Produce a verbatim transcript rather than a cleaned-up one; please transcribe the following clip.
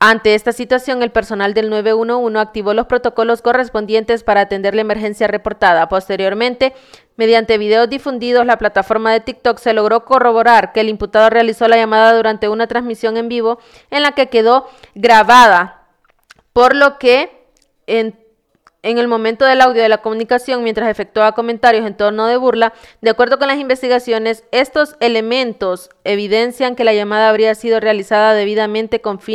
Ante esta situación, el personal del nueve uno uno activó los protocolos correspondientes para atender la emergencia reportada. Posteriormente, mediante videos difundidos, la plataforma de TikTok se logró corroborar que el imputado realizó la llamada durante una transmisión en vivo en la que quedó grabada, por lo que en En el momento del audio de la comunicación, mientras efectuaba comentarios en tono de burla, de acuerdo con las investigaciones, estos elementos evidencian que la llamada habría sido realizada debidamente con fines